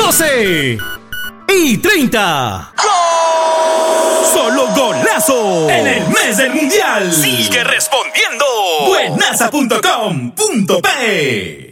12:30. ¡Gol! ¡Solo golazo! En el mes del mundial. Sigue respondiendo. Buenaza.com.p